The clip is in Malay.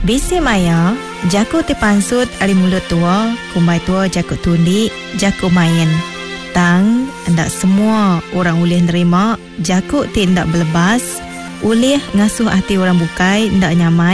Bisi maya, jaku terpansut ari mulut tua, kumbai tua jaku tundi, jaku main. Tang, ndak semua orang boleh nerima, jaku tindak berlebas, boleh ngasuh hati orang bukai, ndak nyaman.